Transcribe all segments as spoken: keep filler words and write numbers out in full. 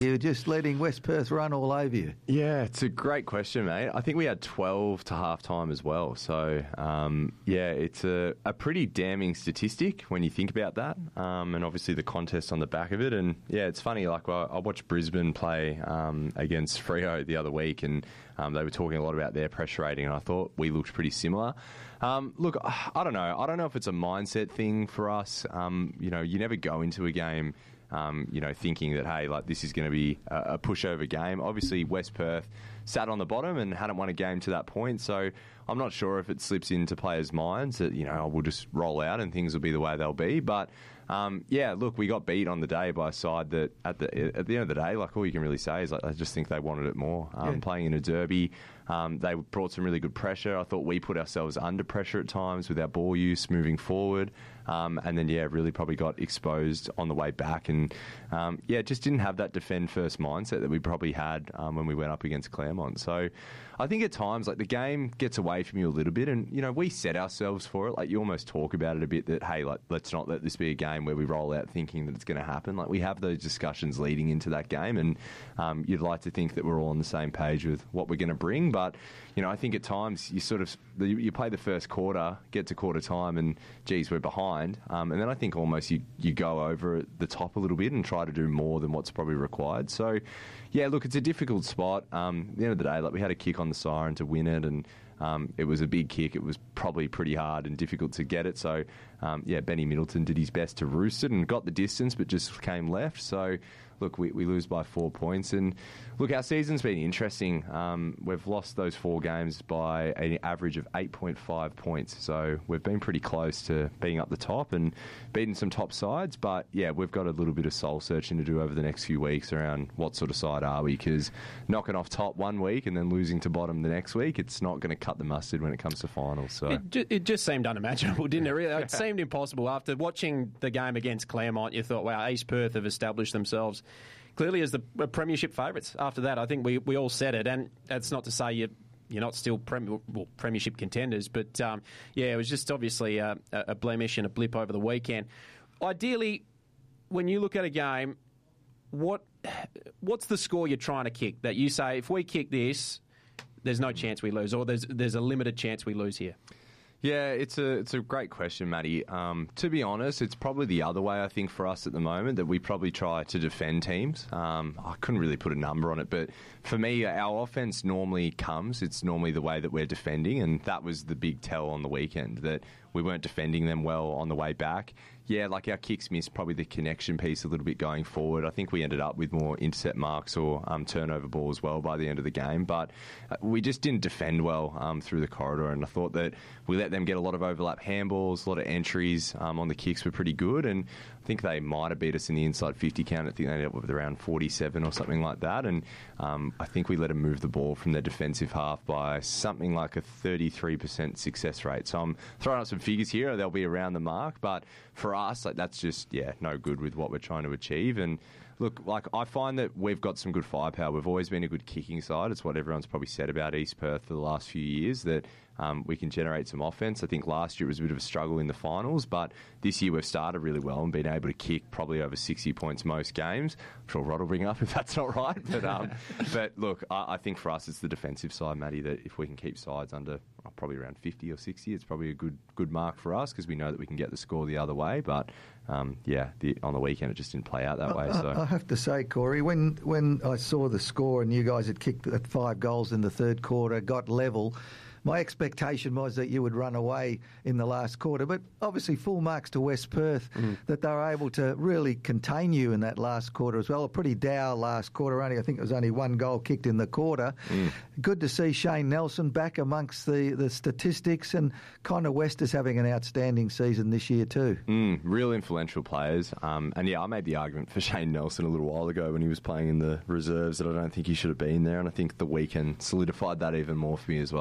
You're just letting West Perth run all over you. Yeah, it's a great question, mate. I think we had twelve to half-time as well. So, um, yeah, it's a, a pretty damning statistic when you think about that. Um, and obviously the contest on the back of it. And, yeah, it's funny, like, I, I watched Brisbane play um, against Freo the other week, and um, they were talking a lot about their pressure rating, and I thought we looked pretty similar. Um, look, I don't know. I don't know if it's a mindset thing for us. Um, you know, you never go into a game Um, you know, thinking that, hey, like this is going to be a, a pushover game. Obviously, West Perth sat on the bottom and hadn't won a game to that point, so I'm not sure if it slips into players' minds that, you know, we'll just roll out and things will be the way they'll be. But, um, yeah, look, we got beat on the day by a side that, at the at the end of the day, like all you can really say is like, I just think they wanted it more. Um, yeah. Playing in a derby, um, they brought some really good pressure. I thought we put ourselves under pressure at times with our ball use moving forward. Um, and then, yeah, really probably got exposed on the way back. And, um, yeah, just didn't have that defend-first mindset that we probably had um, when we went up against Claremont. So I think at times, like, the game gets away from you a little bit. And, you know, we set ourselves for it. Like, you almost talk about it a bit that, hey, like, let's not let this be a game where we roll out thinking that it's going to happen. Like, we have those discussions leading into that game. And um, you'd like to think that we're all on the same page with what we're going to bring. But, you know, I think at times you sort of, you play the first quarter, get to quarter time, and, geez, we're behind. Um, and then I think almost you, you go over the top a little bit and try to do more than what's probably required. So, yeah, look, it's a difficult spot. Um, at the end of the day, like we had a kick on the siren to win it, and um, it was a big kick. It was probably pretty hard and difficult to get it. So, um, yeah, Benny Middleton did his best to roost it and got the distance, but just came left. So, look, we, we lose by four points. And, look, our season's been interesting. Um, we've lost those four games by an average of eight point five points. So we've been pretty close to being up the top and beating some top sides. But, yeah, we've got a little bit of soul-searching to do over the next few weeks around what sort of side are we, because knocking off top one week and then losing to bottom the next week, it's not going to cut the mustard when it comes to finals. So It, ju- it just seemed unimaginable, didn't it? Really, it seemed impossible. After watching the game against Claremont, you thought, wow, East Perth have established themselves clearly as the premiership favourites. After that, I think we, we all said it, and that's not to say you you're not still prem- well, premiership contenders, but um, yeah, it was just obviously a, a blemish and a blip over the weekend. Ideally, when you look at a game, what what's the score you're trying to kick that you say, if we kick this, there's no chance we lose, or there's there's a limited chance we lose here? Yeah, it's a it's a great question, Matty. Um, to be honest, it's probably the other way, I think, for us at the moment, that we probably try to defend teams. Um, I couldn't really put a number on it, but for me, our offense normally comes. It's normally the way that we're defending, and that was the big tell on the weekend, that we weren't defending them well on the way back. Yeah, like our kicks missed probably the connection piece a little bit going forward. I think we ended up with more intercept marks or um, turnover ball as well by the end of the game, but we just didn't defend well um, through the corridor, and I thought that we let them get a lot of overlap handballs, a lot of entries um, on the kicks were pretty good, and I think they might have beat us in the inside fifty count. I think they ended up with around forty-seven or something like that, and um, I think we let them move the ball from their defensive half by something like a thirty-three percent success rate. So I'm throwing up some figures here, they'll be around the mark, but for us, like that's just, yeah, no good with what we're trying to achieve. And look, like I find that we've got some good firepower. We've always been a good kicking side. It's what everyone's probably said about East Perth for the last few years, that um, we can generate some offense. I think last year it was a bit of a struggle in the finals, but this year we've started really well and been able to kick probably over sixty points most games. I'm sure Rod will bring up if that's not right. But um, but look, I, I think for us it's the defensive side, Matty, that if we can keep sides under oh, probably around fifty or sixty, it's probably a good good mark for us, because we know that we can get the score the other way. But um, yeah, the, on the weekend it just didn't play out that way. So I have to say, Corey, when when I saw the score and you guys had kicked at five goals in the third quarter, got level, my expectation was that you would run away in the last quarter, but obviously full marks to West Perth mm. that they were able to really contain you in that last quarter as well. A pretty dour last quarter. Only I think it was only one goal kicked in the quarter. Mm. Good to see Shane Nelson back amongst the, the statistics, and Connor West is having an outstanding season this year too. Mm, real influential players. Um, and yeah, I made the argument for Shane Nelson a little while ago when he was playing in the reserves that I don't think he should have been there, and I think the weekend solidified that even more for me as well. I thought he was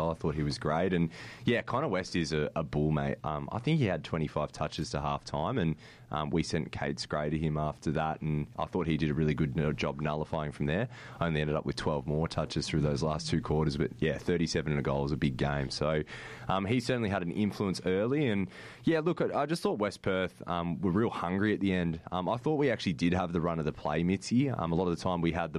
was great. And yeah, Connor West is a, a bull, mate. Um, I think he had twenty-five touches to half time, and um, we sent Kate Scray to him after that, and I thought he did a really good job nullifying from there. I only ended up with twelve more touches through those last two quarters, but yeah, thirty-seven and a goal was a big game. So um, he certainly had an influence early, and yeah, look, I, I just thought West Perth um, were real hungry at the end. Um, I thought we actually did have the run of the play, Mitzi. Um, a lot of the time we had the